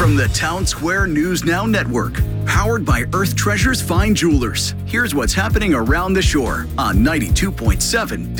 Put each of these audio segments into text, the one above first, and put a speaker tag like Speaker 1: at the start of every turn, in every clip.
Speaker 1: From the Town Square News Now Network, powered by Earth Treasures Fine Jewelers, here's what's happening around the shore on 92.7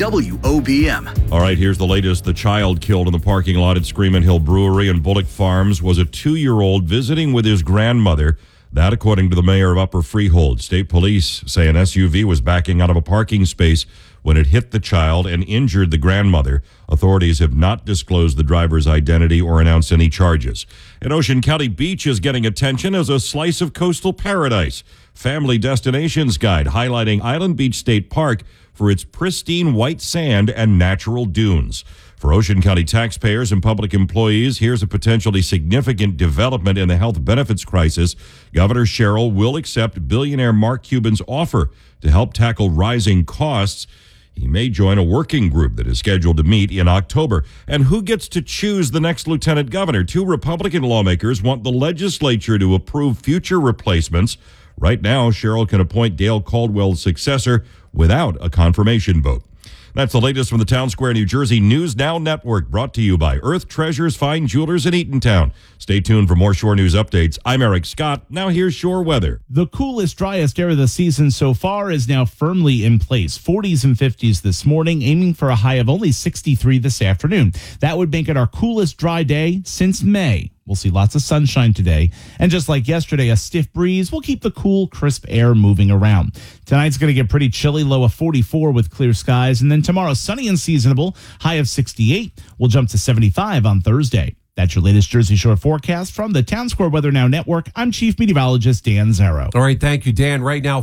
Speaker 1: WOBM.
Speaker 2: All right, here's the latest. The child killed in the parking lot at Screamin' Hill Brewery and Bullock Farms was a 2-year-old visiting with his grandmother. That, according to the mayor of Upper Freehold. State police say an SUV was backing out of a parking space when it hit the child and injured the grandmother. Authorities have not disclosed the driver's identity or announced any charges. And Ocean County Beach is getting attention as a slice of coastal paradise. Family Destinations Guide highlighting Island Beach State Park for its pristine white sand and natural dunes. For Ocean County taxpayers and public employees, here's a potentially significant development in the health benefits crisis. Governor Sherrill will accept billionaire Mark Cuban's offer to help tackle rising costs. He may join a working group that is scheduled to meet in October. And who gets to choose the next lieutenant governor? 2 Republican lawmakers want the legislature to approve future replacements. Right now, Sherrill can appoint Dale Caldwell's successor without a confirmation vote. That's the latest from the Town Square, New Jersey News Now Network, brought to you by Earth Treasures Fine Jewelers in Eatontown. Stay tuned for more shore news updates. I'm Eric Scott. Now here's shore weather.
Speaker 3: The coolest, driest air of the season so far is now firmly in place. 40s and 50s this morning, aiming for a high of only 63 this afternoon. That would make it our coolest dry day since May. We'll see lots of sunshine today. And just like yesterday, a stiff breeze will keep the cool, crisp air moving around. Tonight's going to get pretty chilly, low of 44 with clear skies. And then tomorrow, sunny and seasonable, high of 68. We'll jump to 75 on Thursday. That's your latest Jersey Shore forecast from the Town Square Weather Now Network. I'm Chief Meteorologist Dan Zarrow.
Speaker 4: All right, thank you, Dan. Right now,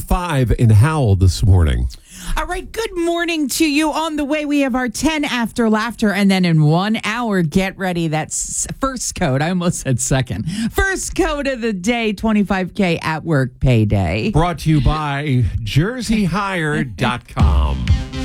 Speaker 4: 45 in Howell this morning.
Speaker 5: All right, good morning to you. On the way, we have our 10 after laughter, and then in 1 hour, get ready. That's first code. I almost said second. First code of the day, 25K at work payday.
Speaker 4: Brought to you by JerseyHire.com.